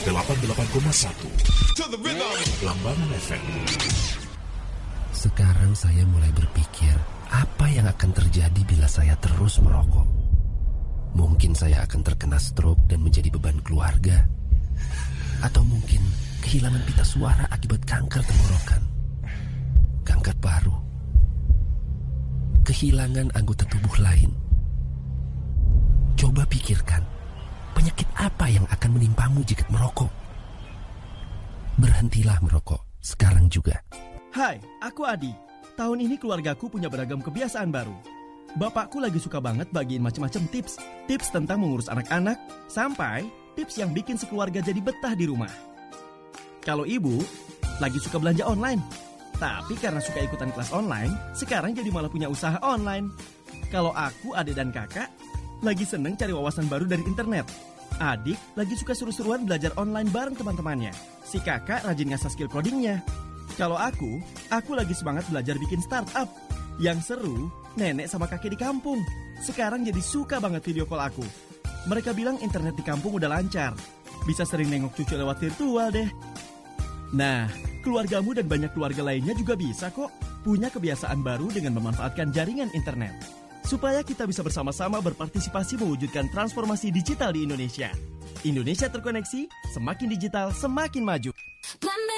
88,1 Lambangan FM. Sekarang saya mulai berpikir, apa yang akan terjadi bila saya terus merokok? Mungkin saya akan terkena stroke dan menjadi beban keluarga. Atau mungkin kehilangan pita suara akibat kanker tenggorokan. Kanker paru. Kehilangan anggota tubuh lain. Coba pikirkan, penyakit apa yang akan menimpamu jika merokok? Berhentilah merokok, sekarang juga. Hai, aku Adi. Tahun ini keluargaku punya beragam kebiasaan baru. Bapakku lagi suka banget bagiin macam-macam tips. Tips tentang mengurus anak-anak, sampai tips yang bikin sekeluarga jadi betah di rumah. Kalau ibu, lagi suka belanja online. Tapi karena suka ikutan kelas online, sekarang jadi malah punya usaha online. Kalau aku, adik dan kakak, lagi seneng cari wawasan baru dari internet. Adik lagi suka seru-seruan belajar online bareng teman-temannya. Si kakak rajin ngasah skill codingnya. Kalau aku lagi semangat belajar bikin startup. Yang seru, nenek sama kakek di kampung sekarang jadi suka banget video call aku. Mereka bilang internet di kampung udah lancar. Bisa sering nengok cucu lewat virtual deh. Nah, keluargamu dan banyak keluarga lainnya juga bisa kok punya kebiasaan baru dengan memanfaatkan jaringan internet. Supaya kita bisa bersama-sama berpartisipasi mewujudkan transformasi digital di Indonesia. Indonesia terkoneksi, semakin digital, semakin maju.